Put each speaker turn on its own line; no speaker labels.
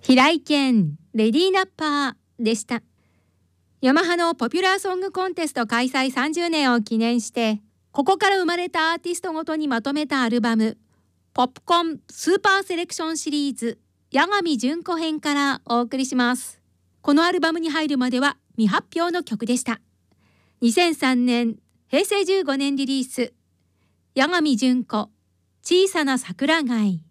平井堅レディーナッパーでした。ヤマハのポピュラーソングコンテスト開催30年を記念して、ここから生まれたアーティストごとにまとめたアルバム、ポップコンスーパーセレクションシリーズ八神純子編からお送りします。このアルバムに入るまでは未発表の曲でした。2003年、平成15年リリース、八神純子小さな桜貝。